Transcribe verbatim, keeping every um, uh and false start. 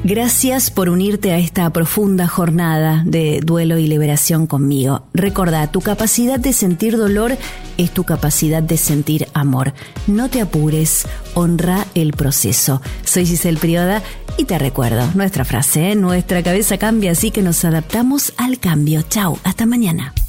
Gracias por unirte a esta profunda jornada de duelo y liberación conmigo. Recordá, tu capacidad de sentir dolor es tu capacidad de sentir amor. No te apures, honra el proceso. Soy Giselle Prioda y te recuerdo nuestra frase, ¿eh? Nuestra cabeza cambia, así que nos adaptamos al cambio. Chau, hasta mañana.